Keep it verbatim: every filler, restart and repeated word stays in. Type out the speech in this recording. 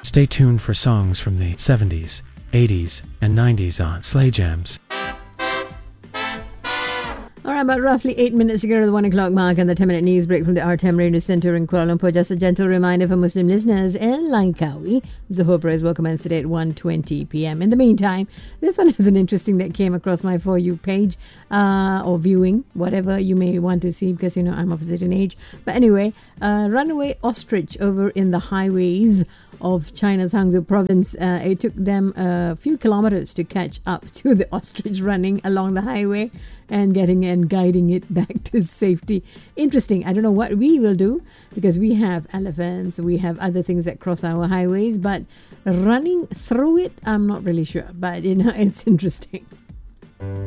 Stay tuned for songs from the seventies, eighties, and nineties on Slay Jams. All right, about roughly eight minutes to go to the one o'clock mark and the ten-minute news break from the R T M Radio Centre in Kuala Lumpur. Just a gentle reminder for Muslim listeners in Langkawi, Zuhur Prayers will commence today at one twenty p.m. In the meantime, this one is an interesting that came across my For You page uh, or viewing, whatever you may want to see, because, you know, I'm of a certain age. But anyway, uh, runaway ostrich over in the highways of China's Hangzhou province. Uh, it took them a few kilometers to catch up to the ostrich running along the highway and getting and guiding it back to safety. Interesting. I don't know what we will do, because we have elephants, we have other things that cross our highways, but running through it, I'm not really sure. But, you know, it's interesting.